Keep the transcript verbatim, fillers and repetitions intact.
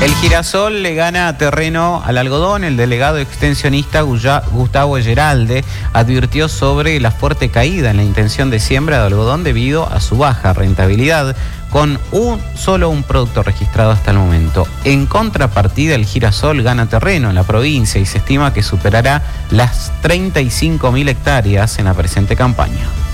El girasol le gana terreno al algodón. El delegado extensionista Gustavo Geralde advirtió sobre la fuerte caída en la intención de siembra de algodón debido a su baja rentabilidad, con un solo un producto registrado hasta el momento. En contrapartida, el girasol gana terreno en la provincia y se estima que superará las treinta y cinco mil hectáreas en la presente campaña.